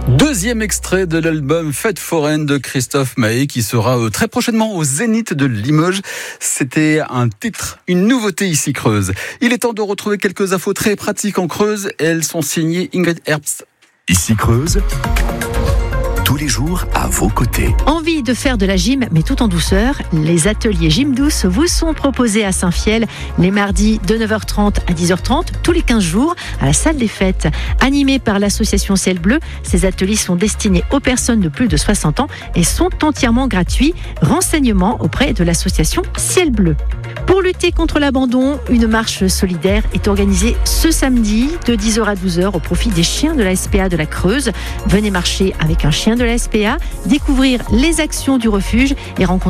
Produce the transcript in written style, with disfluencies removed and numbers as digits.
Deuxième extrait de l'album Fête foraine de Christophe Maé qui sera très prochainement au Zénith de Limoges. C'était un titre, une nouveauté ici Creuse. Il est temps de retrouver quelques infos très pratiques en Creuse. Elles sont signées Ingrid Herbst. Ici Creuse, tous les jours à vos côtés. Envie de faire de la gym, mais tout en douceur? Les ateliers Gym Douce vous sont proposés à Saint-Fiel les mardis de 9h30 à 10h30, tous les 15 jours, à la salle des fêtes. Animés par l'association Ciel Bleu, ces ateliers sont destinés aux personnes de plus de 60 ans et sont entièrement gratuits. Renseignements auprès de l'association Ciel Bleu. Pour lutter contre l'abandon, une marche solidaire est organisée ce samedi de 10h à 12h au profit des chiens de la SPA de la Creuse. Venez marcher avec un chien de la SPA, découvrir les actions du refuge et rencontrer